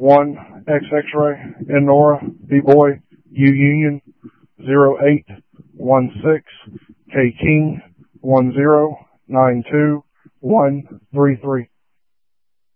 1 X X-ray, N Nora, B Boy, U Union 0816, K King 1092133.